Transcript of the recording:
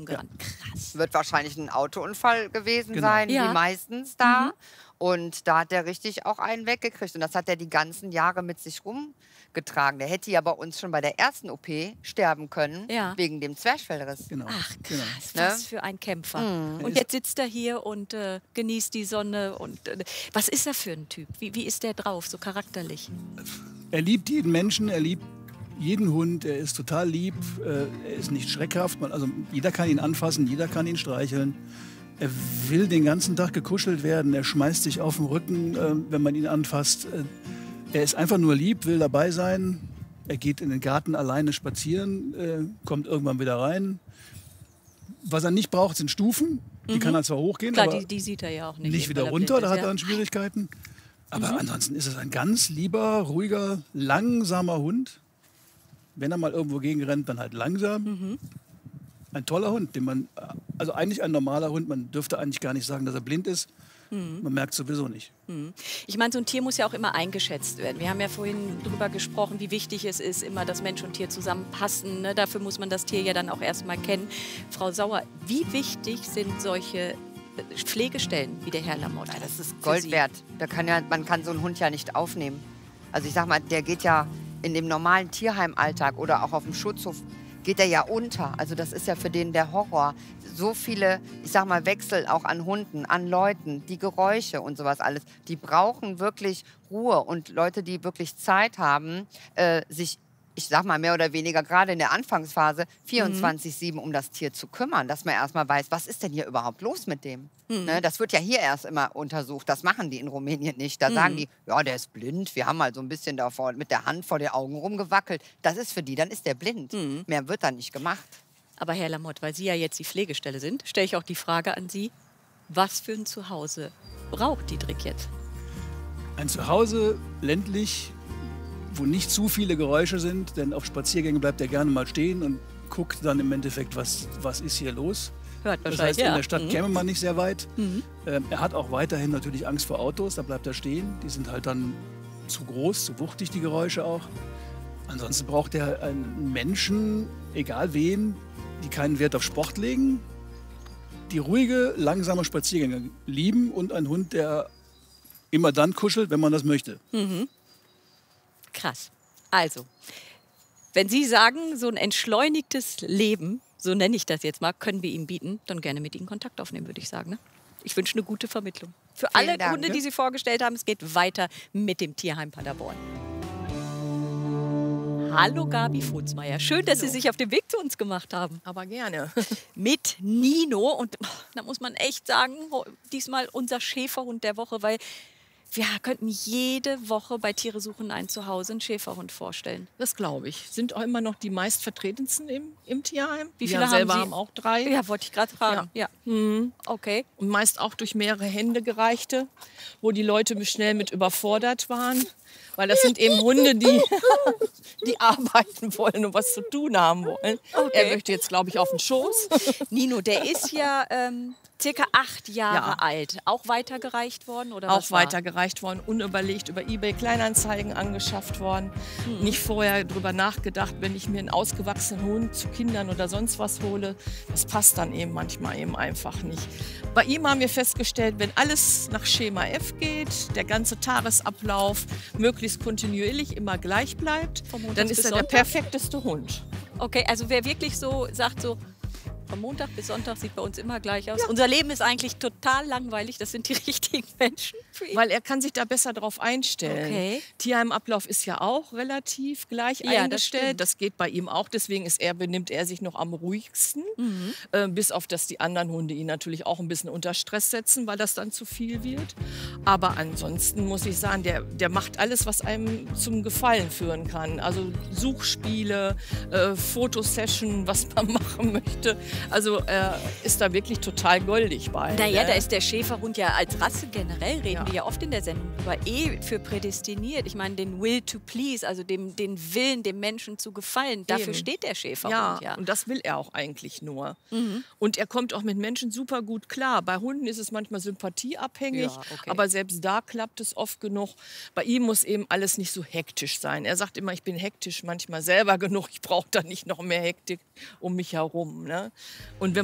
rumgerannt. Krass. Wird wahrscheinlich ein Autounfall gewesen Genau. sein, Ja. wie meistens da. Und da hat der richtig auch einen weggekriegt. Und das hat er die ganzen Jahre mit sich rumgetragen. Der hätte ja bei uns schon bei der ersten OP sterben können, Ja. wegen dem Zwerchfellriss. Genau. Ach Genau. krass, Ne? was für ein Kämpfer. Und jetzt sitzt er hier und genießt die Sonne. Und was ist er für ein Typ? Wie ist der drauf, so charakterlich? Er liebt jeden Menschen, er liebt jeden Hund, er ist total lieb, er ist nicht schreckhaft. Also jeder kann ihn anfassen, jeder kann ihn streicheln. Er will den ganzen Tag gekuschelt werden, er schmeißt sich auf den Rücken, wenn man ihn anfasst. Er ist einfach nur lieb, will dabei sein. Er geht in den Garten alleine spazieren, kommt irgendwann wieder rein. Was er nicht braucht, sind Stufen. Die kann er zwar hochgehen, Klar, aber die sieht er ja auch nicht. nicht wieder weil er runter, blind da ist, hat ja. er dann Schwierigkeiten. Aber ansonsten ist es ein ganz lieber, ruhiger, langsamer Hund. Wenn er mal irgendwo gegen rennt, dann halt langsam. Ein toller Hund, den man, also eigentlich ein normaler Hund, man dürfte eigentlich gar nicht sagen, dass er blind ist. Man merkt sowieso nicht. Ich meine, so ein Tier muss ja auch immer eingeschätzt werden. Wir haben ja vorhin darüber gesprochen, wie wichtig es ist, immer, dass Mensch und Tier zusammenpassen. Ne? Dafür muss man das Tier ja dann auch erstmal kennen. Frau Sauer, wie wichtig sind solche Pflegestellen wie der Herr Lamotte? Ja, das ist für Gold Sie? wert. Man kann so einen Hund ja nicht aufnehmen. Also ich sag mal, der geht ja in dem normalen Tierheimalltag oder auch auf dem Schutzhof, geht er ja unter. Also das ist ja für den der Horror. So viele, ich sag mal, Wechsel auch an Hunden, an Leuten, die Geräusche und sowas alles. Die brauchen wirklich Ruhe und Leute, die wirklich Zeit haben, sich, ich sag mal mehr oder weniger gerade in der Anfangsphase, 24/7 um das Tier zu kümmern, dass man erstmal weiß, was ist denn hier überhaupt los mit dem? Ne, das wird ja hier erst immer untersucht. Das machen die in Rumänien nicht. Da sagen die, ja, der ist blind. Wir haben mal so ein bisschen davor mit der Hand vor den Augen rumgewackelt. Das ist für die, dann ist der blind. Mehr wird da nicht gemacht. Aber Herr Lamotte, weil Sie ja jetzt die Pflegestelle sind, stelle ich auch die Frage an Sie, was für ein Zuhause braucht Dietrich jetzt? Ein Zuhause ländlich, wo nicht zu viele Geräusche sind, denn auf Spaziergängen bleibt er gerne mal stehen und guckt dann im Endeffekt, was ist hier los. Hört Das wahrscheinlich, heißt, ja. in der Stadt käme man nicht sehr weit. Er hat auch weiterhin natürlich Angst vor Autos, da bleibt er stehen. Die sind halt dann zu groß, zu wuchtig, die Geräusche auch. Ansonsten braucht er einen Menschen, egal wen, die keinen Wert auf Sport legen, die ruhige, langsame Spaziergänge lieben und ein Hund, der immer dann kuschelt, wenn man das möchte. Krass. Also, wenn Sie sagen, so ein entschleunigtes Leben, so nenne ich das jetzt mal, können wir ihm bieten, dann gerne mit Ihnen Kontakt aufnehmen, würde ich sagen. Ne? Ich wünsche eine gute Vermittlung. Für Vielen alle Dank, Hunde, ne? die Sie vorgestellt haben, es geht weiter mit dem Tierheim Paderborn. Hallo Gabi Futzmeier. Schön, dass Sie sich auf den Weg zu uns gemacht haben. Aber gerne. Mit Nino. Und da muss man echt sagen, diesmal unser Schäferhund der Woche, weil wir könnten jede Woche bei Tiere suchen ein Zuhause einen Schäferhund vorstellen. Das glaube ich. Sind auch immer noch die meistvertretensten im Tierheim. Wie Wir viele haben selber Sie? haben auch 3. Ja, wollte ich gerade fragen. Ja. Okay. Und meist auch durch mehrere Hände gereichte, wo die Leute schnell mit überfordert waren. Weil das sind eben Hunde, die arbeiten wollen und was zu tun haben wollen. Er möchte jetzt, glaube ich, auf den Schoß. Nino, der ist ja circa 8 Jahre Ja. alt. Auch weitergereicht worden? Oder Auch was war? weitergereicht worden, unüberlegt über eBay Kleinanzeigen angeschafft worden. Nicht vorher drüber nachgedacht, wenn ich mir einen ausgewachsenen Hund zu Kindern oder sonst was hole. Das passt dann eben manchmal eben einfach nicht. Bei ihm haben wir festgestellt, wenn alles nach Schema F geht, der ganze Tagesablauf möglichst kontinuierlich immer gleich bleibt, Vom Montag dann bis ist er der Sonntag? perfekteste Hund. Okay, also wer wirklich so sagt, so von Montag bis Sonntag sieht bei uns immer gleich aus. Unser Leben ist eigentlich total langweilig. Das sind die richtigen Menschen für ihn. Weil er kann sich da besser drauf einstellen. Okay. Tierheimablauf ist ja auch relativ gleich Ja, das eingestellt. stimmt. Das geht bei ihm auch. Deswegen benimmt er sich noch am ruhigsten. Bis auf, dass die anderen Hunde ihn natürlich auch ein bisschen unter Stress setzen, weil das dann zu viel wird. Aber ansonsten muss ich sagen, der macht alles, was einem zum Gefallen führen kann. Also Suchspiele, Fotosession, was man machen möchte. Also er ist da wirklich total goldig bei. Naja, da ist der Schäferhund ja als Rasse generell, reden Ja. wir ja oft in der Sendung drüber, für prädestiniert. Ich meine, den Will to please, also den Willen, dem Menschen zu gefallen, dafür Eben. steht der Schäferhund. Ja. Und das will er auch eigentlich nur. Und er kommt auch mit Menschen super gut klar. Bei Hunden ist es manchmal sympathieabhängig, Ja, okay. aber selbst da klappt es oft genug. Bei ihm muss eben alles nicht so hektisch sein. Er sagt immer, ich bin hektisch manchmal selber genug, ich brauche da nicht noch mehr Hektik um mich herum. Ne? Und wenn